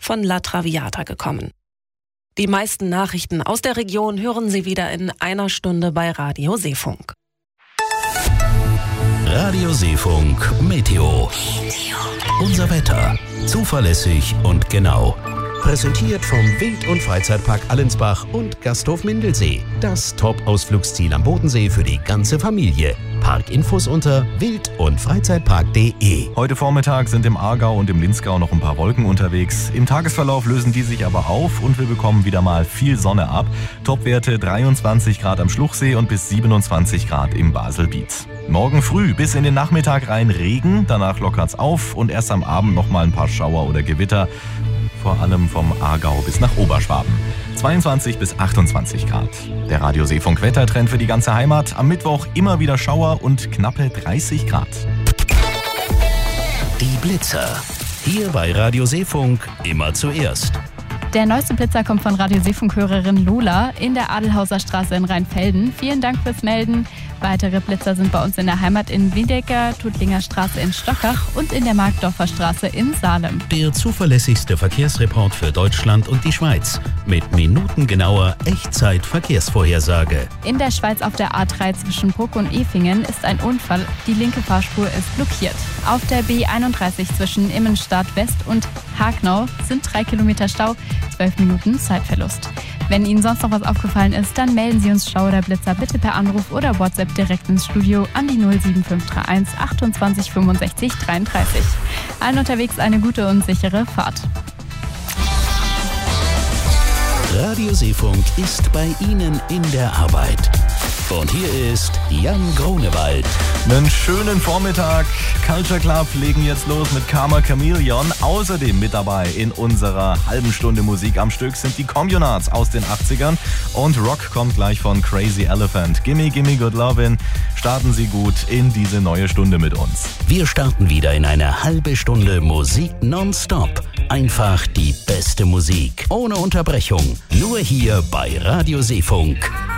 von La Traviata gekommen. Die meisten Nachrichten aus der Region hören Sie wieder in einer Stunde bei Radio Seefunk. Radio Seefunk Meteo. Unser Wetter. Zuverlässig und genau. Präsentiert vom Wild- und Freizeitpark Allensbach und Gasthof Mindelsee. Das Top-Ausflugsziel am Bodensee für die ganze Familie. Parkinfos unter wild- und freizeitpark.de. Heute Vormittag sind im Aargau und im Linzgau noch ein paar Wolken unterwegs. Im Tagesverlauf lösen die sich aber auf und wir bekommen wieder mal viel Sonne ab. Topwerte 23 Grad am Schluchsee und bis 27 Grad im Baselbiet. Morgen früh bis in den Nachmittag rein Regen, danach lockert's auf und erst am Abend noch mal ein paar Schauer oder Gewitter. Vor allem vom Aargau bis nach Oberschwaben. 22 bis 28 Grad. Der Radio Seefunk Wettertrend für die ganze Heimat. Am Mittwoch immer wieder Schauer und knappe 30 Grad. Die Blitzer. Hier bei Radio Seefunk immer zuerst. Der neueste Blitzer kommt von Radio Seefunk-Hörerin Lola in der Adelhauser Straße in Rheinfelden. Vielen Dank fürs Melden. Weitere Blitzer sind bei uns in der Heimat in Wiedeker, Tuttlinger Straße in Stockach und in der Markdorfer Straße in Salem. Der zuverlässigste Verkehrsreport für Deutschland und die Schweiz. Mit minutengenauer Echtzeit-Verkehrsvorhersage. In der Schweiz auf der A3 zwischen Bruck und Efingen ist ein Unfall. Die linke Fahrspur ist blockiert. Auf der B31 zwischen Immenstadt West und Hagnau sind 3 Kilometer Stau, 12 Minuten Zeitverlust. Wenn Ihnen sonst noch was aufgefallen ist, dann melden Sie uns Schauer oder Blitzer bitte per Anruf oder WhatsApp direkt ins Studio an die 07531 28 65 33. Allen unterwegs eine gute und sichere Fahrt. Radio Seefunk ist bei Ihnen in der Arbeit. Und hier ist Jan Grunewald. Einen schönen Vormittag. Culture Club legen jetzt los mit Karma Chameleon. Außerdem mit dabei in unserer halben Stunde Musik am Stück sind die Communards aus den 80ern. Und Rock kommt gleich von Crazy Elephant. Gimme, gimme good lovin'. Starten Sie gut in diese neue Stunde mit uns. Wir starten wieder in eine halbe Stunde Musik nonstop. Einfach die beste Musik. Ohne Unterbrechung. Nur hier bei Radio Seefunk.